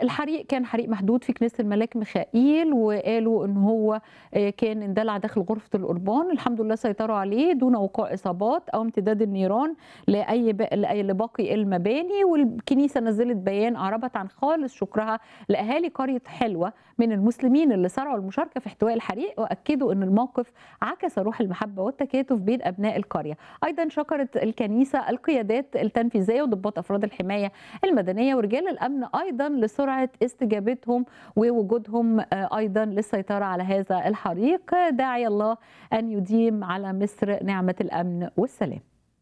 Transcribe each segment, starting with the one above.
الحريق كان حريق محدود في كنيسة الملاك ميخائيل، وقالوا إن هو كان اندلع داخل غرفة القربان، الحمد لله سيطروا عليه دون وقوع إصابات أو امتداد النيران لباقي المباني. والكنيسة نزلت بيان أعربت عن خالص شكرها لأهالي قرية حلوة من المسلمين اللي سارعوا المشاركة في احتواء الحريق، وأكدوا أن الموقف عكس روح المحبة والتكاتف بين أبناء القرية. أيضا شكرت الكنيسة القيادات التنفيذية وضباط أفراد الحماية المدنية ورجال الأمن أيضا لسرعة استجابتهم ووجودهم أيضا للسيطرة على هذا الحريق، داعي الله أن يديم على مصر نعمة الأمن والسلام.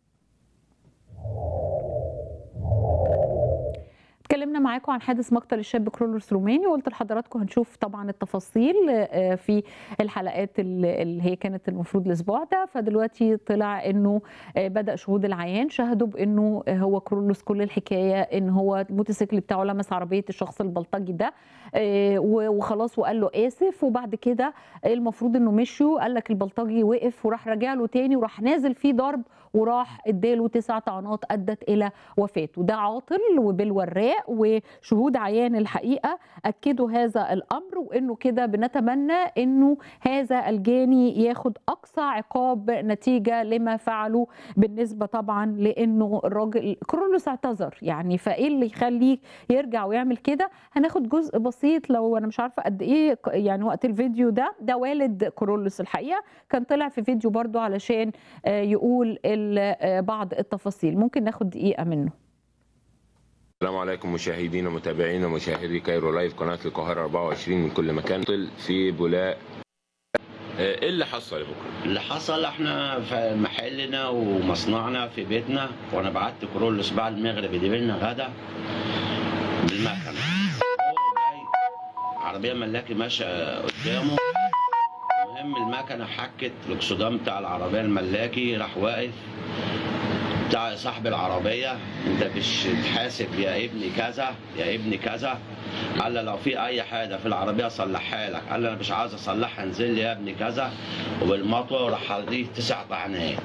اتكلمنا معاكم عن حادث مقتل الشاب كرولوس روماني، وقلت لحضراتكم هنشوف طبعا التفاصيل في الحلقات اللي هي كانت المفروض الاسبوع ده. فدلوقتي طلع انه بدأ شهود العيان شهدوا بانه هو كرولوس كل الحكايه ان هو الموتوسيكل بتاعه لمس عربيه الشخص البلطجي ده وخلاص وقال له اسف، وبعد كده المفروض انه مشوا، قال لك البلطجي وقف وراح راجع له تاني وراح نازل فيه ضرب وراح اداله 9 طعنات ادت الى وفاته. ده عاطل وبالوراق، وشهود عيان الحقيقه اكدوا هذا الامر، وانه كده بنتمنى انه هذا الجاني ياخد اقصى عقاب نتيجه لما فعله، بالنسبه طبعا لانه الراجل كرولوس اعتذر يعني، فايه اللي يخليه يرجع ويعمل كده؟ هناخد جزء بسيط، لو انا مش عارفه قد ايه يعني وقت الفيديو ده والد كرولوس الحقيقه كان طلع في فيديو برضو علشان يقول بعض التفاصيل، ممكن ناخد دقيقه منه. السلام عليكم مشاهدينا ومتابعينا ومشاهدي كايرو لايف قناه القاهره 24 من كل مكان. في بولاق ايه اللي حصل يا بكره؟ اللي حصل احنا في محلنا ومصنعنا في بيتنا، وانا بعت كرولوس بعد المغرب يجيب لنا غدا بالمكنه. هو جاي عربيه ملاكي ماشيه قدامه، المهم المكنه حكت الاكسدام بتاع العربيه الملاكي، راح واقف بتاع صاحب العربيه، انت مش تحاسب يا ابني كذا يا ابني كذا؟ قال له لو في اي حاجه في العربيه اصلحها لك. قال له انا مش عايز اصلحها، انزل لي يا ابني كذا، وبالمطوه راح عليه 9 طعنات.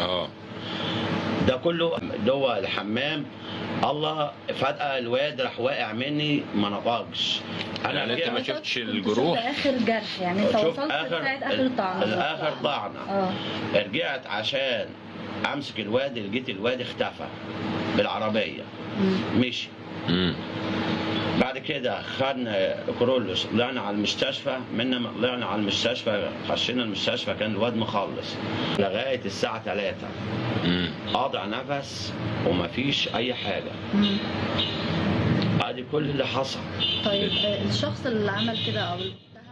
ده كله جوه الحمام. الله فجأة الواد راح واقع مني ما نطقش. انا يعني انت ما شفتش الجروح؟ اخر جرح يعني، انت وصلت اخر طعنه. اخر طعنه. رجعت عشان امسك الواد، لقيت الواد اختفى بالعربيه. مشي. بعد كده خدنا كرولوس طلعنا على المستشفى، منا ما طلعنا على المستشفى خشينا المستشفى كان الواد مخلص لغايه الساعه 3 قاطع نفس ومفيش اي حاجه. ادي كل اللي حصل. طيب الشخص اللي عمل كده او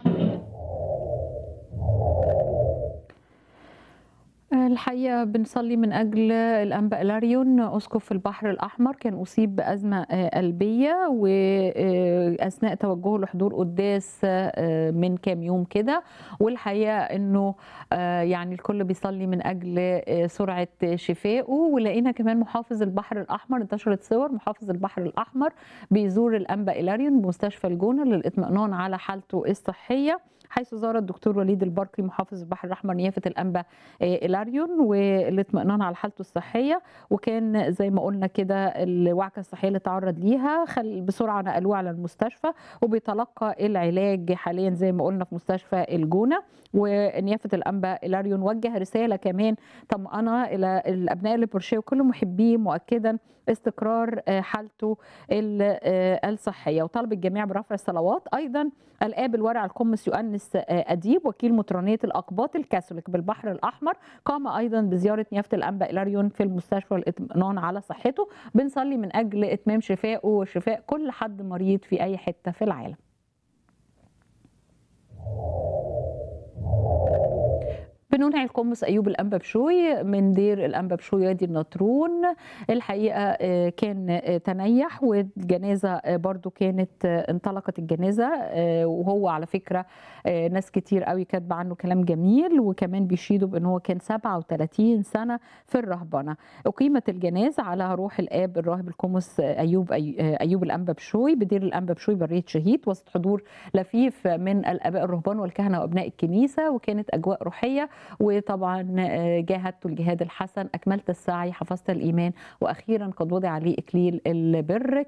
الحقيقة بنصلي من أجل الأنبا إلاريون أسقف البحر الأحمر، كان أصيب بأزمة قلبية وأثناء توجهه لحضور قداس من كام يوم كده، والحقيقة أنه يعني الكل بيصلي من أجل سرعة شفائه. ولقينا كمان محافظ البحر الأحمر، انتشرت صور محافظ البحر الأحمر بيزور الأنبا إلاريون بمستشفى الجونة للإطمئنان على حالته الصحية، حيث زار الدكتور وليد البرقي محافظ البحر الأحمر نيافة الأنبا إلاريون والاطمئنان على حالته الصحية. وكان زي ما قلنا كده الوعكة الصحية اللي تعرض ليها بسرعة نقلوه على المستشفى وبيتلقى العلاج حاليا زي ما قلنا في مستشفى الجونة. ونيافة الأنبا إلاريون وجه رسالة كمان طمأنة إلى الأبناء البرشيه وكل محبيه، مؤكدا استقرار حالته الصحية، وطلب الجميع برفع الصلوات. أيضا الآب الورع القمص يؤنس أديب وكيل مطرانية الأقباط الكاثوليك بالبحر الأحمر قام أيضا بزيارة نيافة الأنبا إلاريون في المستشفى للإطمئنان على صحته. بنصلي من أجل إتمام شفائه وشفاء كل حد مريض في أي حتة في العالم. بننعي القمص أيوب الأنبا بشوي من دير الأنبا بشوي وادي النطرون، الحقيقة كان تنيح والجنازة برضو كانت انطلقت الجنازة، وهو على فكرة ناس كتير قوي كاتبه عنه كلام جميل، وكمان بيشيدوا بأنه هو كان 37 سنة في الرهبنة. أقيمت الجنازة على روح الآب الراهب القمص أيوب الأنبا بشوي بدير الأنبا بشوي برية شهيد وسط حضور لفيف من الآباء الرهبان والكهنة وأبناء الكنيسة، وكانت أجواء روحية. وطبعا جاهدت الجهاد الحسن، أكملت السعي، حفظت الإيمان، وأخيرا قد وضع لي إكليل البر.